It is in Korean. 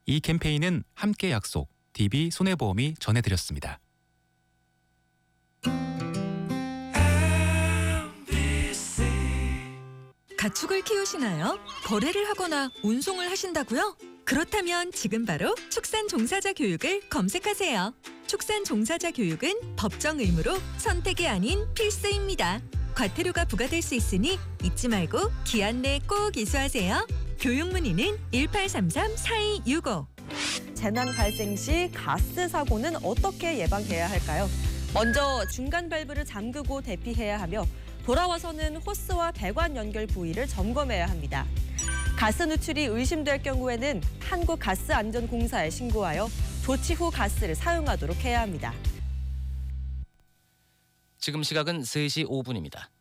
이 캠페인은 함께 약속, DB 손해보험이 전해드렸습니다. 가축을 키우시나요? 거래를 하거나 운송을 하신다고요? 그렇다면 지금 바로 축산 종사자 교육을 검색하세요. 축산 종사자 교육은 법정 의무로 선택이 아닌 필수입니다. 과태료가 부과될 수 있으니 잊지 말고 기한 내 꼭 이수하세요. 교육 문의는 1833-4265. 재난 발생 시 가스 사고는 어떻게 예방해야 할까요? 먼저 중간 밸브를 잠그고 대피해야 하며 돌아와서는 호스와 배관 연결 부위를 점검해야 합니다. 가스 누출이 의심될 경우에는 한국가스안전공사에 신고하여 조치 후 가스를 사용하도록 해야 합니다. 지금 시각은 3시 5분입니다.